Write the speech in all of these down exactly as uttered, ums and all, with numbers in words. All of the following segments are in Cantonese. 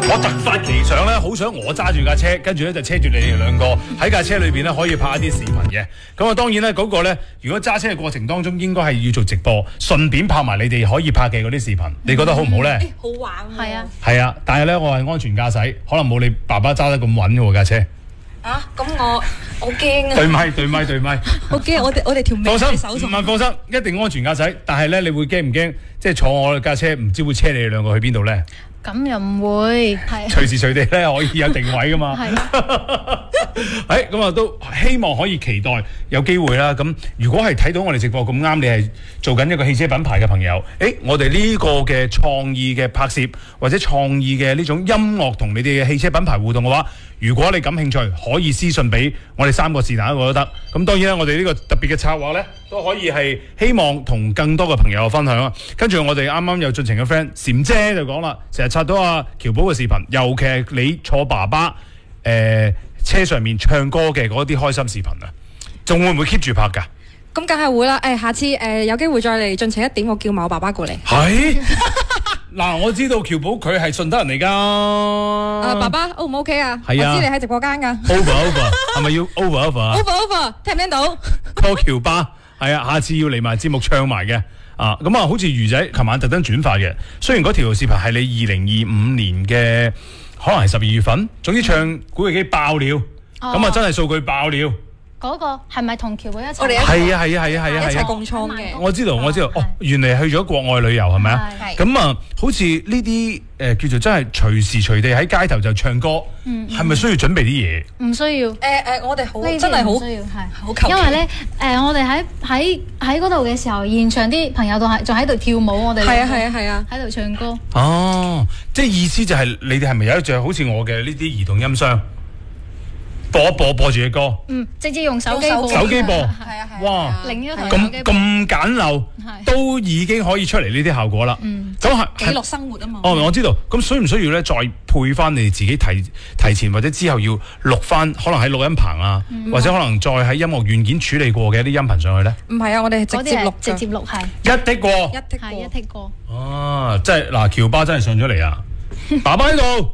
我突發奇想咧，好想我揸住架車，跟住咧就車住你哋兩個喺架車裏邊咧可以拍一啲視頻嘅。咁啊，當然咧嗰個咧，如果揸車嘅過程當中應該係要做直播，順便拍埋你哋可以拍嘅嗰啲視頻，你覺得好唔好咧？ 誒，好玩喎！係啊， 係啊，但係咧我係安全駕駛，可能冇你爸爸揸得咁穩喎架車。 啊，咁我好驚啊！ 對咪對咪對咪， 好驚！我哋我哋條命喺手上。 唔係放心，一定安全駕駛。但係咧，你會驚唔驚？即係坐我架車，唔知會車你哋兩個去邊度咧？ 咁又唔會，係隨時隨地咧可以有定位噶嘛。係，誒咁啊都希望可以期待有機會啦。咁如果係睇到我哋直播咁啱，你係做緊一個汽車品牌嘅朋友，誒我哋呢個嘅創意嘅拍攝或者創意嘅呢種音樂同你哋嘅汽車品牌互動嘅話，如果你感興趣，可以私信俾我哋三個是但一個都得。咁當然啦，我哋呢個特別嘅策劃咧，都可以係希望同更多嘅朋友分享啊。跟住我哋啱啱有進程嘅 friend 嬋姐就講啦，成日刷到阿喬寶嘅視頻，尤其係你坐爸爸誒、呃、車上面唱歌嘅嗰啲開心視頻啊，仲會唔會 keep 住拍㗎？ 咁梗係會啦！誒，下次誒、呃、有機會再嚟進程一點，我叫埋我爸爸過嚟。 係嗱，我知道喬寶佢係順德人嚟㗎。 啊，爸爸 O 唔 OK 啊？係啊，我知你喺直播間㗎。 Over over 係咪要 over over 啊 ？Over over 聽唔聽到 ？call 喬巴係啊，下次要嚟埋節目唱埋嘅。啊，咁啊，好似魚仔琴晚特登轉發嘅，雖然嗰條視頻係你二零二五年嘅，可能係十二月份，總之唱古巨基爆了，咁、哦、啊真係數據爆了。 嗰個係咪同喬寶一齊？ 我哋係啊係啊係啊係啊， 一齊共創嘅。 我知道我知道，哦，原嚟去咗國外旅遊係咪啊？咁啊，好似呢啲誒叫做真係隨時隨地喺街頭就唱歌，係咪需要準備啲嘢？ 唔需要。誒誒，我哋好真係好需要，係好求其。 因為咧誒，我哋喺喺喺嗰度嘅時候，現場啲朋友仲係仲喺度跳舞，我哋係啊係啊係啊， 喺度唱歌。 哦，即係意思就係你哋係咪有一隻好似我嘅呢啲移動音箱？播一播播住嘅歌， 嗯，直接用手機播， 手機播， 係啊係啊， 哇， 另一台咁咁簡陋，都已經可以出嚟呢啲效果啦。 嗯， 咁係記錄生活啊嘛。 哦，我知道。咁需唔需要咧再配翻你自己提提前或者之後要錄翻，可能喺錄音棚啊，或者可能再喺音樂軟件處理過嘅一啲音頻上去咧？ 唔係啊，我哋係直接錄， 直接錄係一剔過， 一剔過， 一剔過。 哦，即係嗱，喬巴真係上咗嚟啊！爸爸喺度。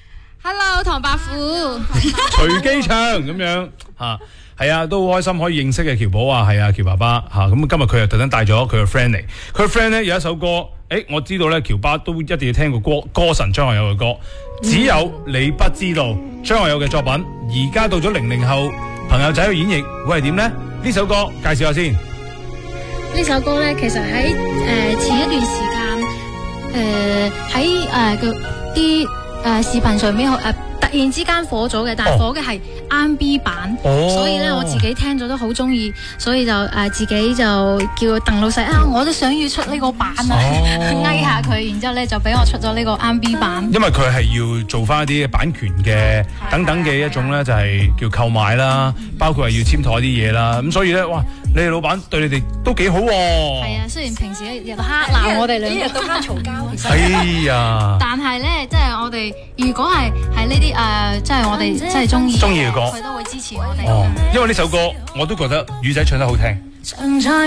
Hello， 唐伯虎， 隨機唱咁樣嚇，係啊，都好開心可以認識嘅喬寶啊，係啊，喬爸爸嚇，咁今日佢又特登帶咗佢個 friend 嚟，佢個 friend 咧有一首歌，誒我知道咧喬巴都一定要聽過歌歌神張學友嘅歌，只有你不知道張學友嘅作品，而家到咗零零後朋友仔去演繹會係點咧？呢首歌介紹下先。 呢首歌咧其實喺誒、呃、前一段時間誒喺誒個啲。誒、呃、視頻上面誒、呃、突然之間火咗嘅，但係火嘅係 R and B 版，哦、所以咧我自己聽咗都好中意，所以就誒、呃、自己就叫鄧老細啊，我都想要出呢個版啊，嗌下佢，然之後咧就俾我出咗呢個 R and B 版。 因為佢係要做翻一啲版權嘅等等嘅一種咧，就係叫購買啦，包括係要簽妥啲嘢啦，咁所以咧哇！你哋老闆對你哋都幾好喎。係啊，雖然平時日日都蝦鬧我哋兩個， 日都蝦嘈交。 哎呀！ 但係咧，即係我哋如果係喺呢啲誒，即係我哋真係中意中意嘅歌， 佢都會支持我哋。 哦，因為呢首歌我都覺得魚仔唱得好聽。